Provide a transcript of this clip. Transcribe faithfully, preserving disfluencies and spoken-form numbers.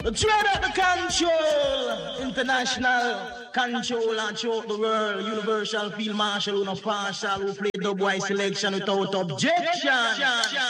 Trade up the control, international control and throughout the world. Universal Field Marshal, who no partial, who play the boy selection without objection.